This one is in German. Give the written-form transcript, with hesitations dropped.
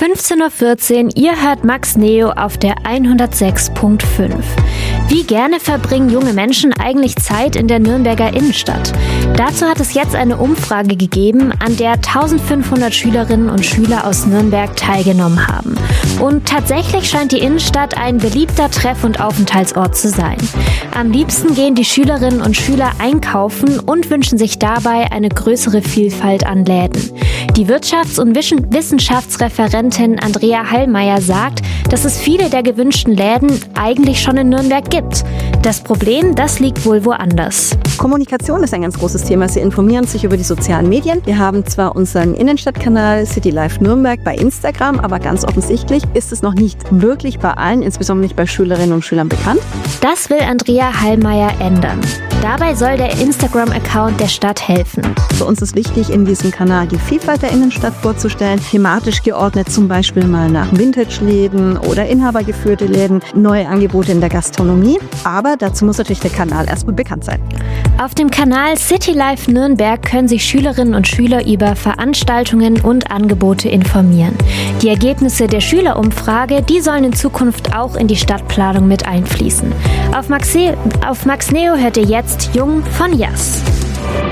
15:14 Uhr, ihr hört Max Neo auf der 106.5. Wie gerne verbringen junge Menschen eigentlich Zeit in der Nürnberger Innenstadt? Dazu hat es jetzt eine Umfrage gegeben, an der 1500 Schülerinnen und Schüler aus Nürnberg teilgenommen haben. Und tatsächlich scheint die Innenstadt ein beliebter Treff- und Aufenthaltsort zu sein. Am liebsten gehen die Schülerinnen und Schüler einkaufen und wünschen sich dabei eine größere Vielfalt an Läden. Die Wirtschafts- und Wissenschaftsreferentin Andrea Hallmeier sagt, dass es viele der gewünschten Läden eigentlich schon in Nürnberg gibt. Das Problem, das liegt wohl woanders. Kommunikation ist ein ganz großes Thema. Sie informieren sich über die sozialen Medien. Wir haben zwar unseren Innenstadtkanal City Life Nürnberg bei Instagram, aber ganz offensichtlich ist es noch nicht wirklich bei allen, insbesondere nicht bei Schülerinnen und Schülern bekannt. Das will Andrea Hallmeier ändern. Dabei soll der Instagram-Account der Stadt helfen. Für uns ist wichtig, in diesem Kanal die Vielfalt der Innenstadt vorzustellen, thematisch geordnet, zum Beispiel mal nach Vintage-Läden oder inhabergeführte Läden, neue Angebote in der Gastronomie. Aber dazu muss natürlich der Kanal erstmal bekannt sein. Auf dem Kanal City Life Nürnberg können sich Schülerinnen und Schüler über Veranstaltungen und Angebote informieren. Die Ergebnisse der Schülerumfrage, die sollen in Zukunft auch in die Stadtplanung mit einfließen. Auf Max Neo hört ihr jetzt Jung von Yass.